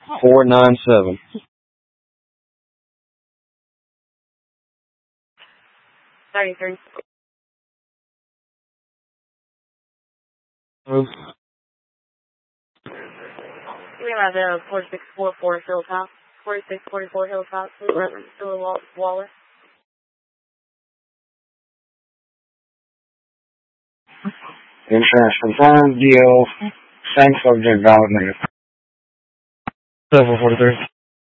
497. $33. Move. We have 4644 Hilltop. 4644 Hilltop. Wallace. Insurance confirmed. Deal. Same subject, valid negative. 743.